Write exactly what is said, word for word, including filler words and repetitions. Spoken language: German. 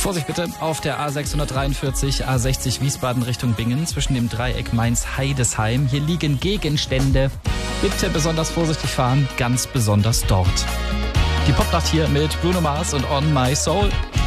Vorsicht bitte, auf der A sechshundertdreiundvierzig, A sechzig Wiesbaden Richtung Bingen zwischen dem Dreieck Mainz-Heidesheim. Hier liegen Gegenstände. Bitte besonders vorsichtig fahren, ganz besonders dort. Die Popnacht hier mit Bruno Mars und On My Soul.